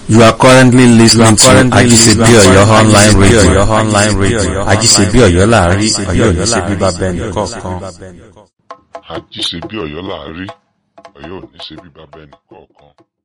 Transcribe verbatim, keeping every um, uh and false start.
You are currently listening to currently Ajisebi listening to Oyo online Ajisebi radio. Oyo online radio. Ajisebi Oyo láàrin, Ọ̀yọ́ ò ní ṣe bíbá bẹ́ẹ̀ nìkọ̀ọ̀kan. àjíṣe bí Ọ̀yọ́ là á rí, Ọ̀yọ́ ò ní ṣe bí bàbá ẹnì kọ̀ọ̀kan.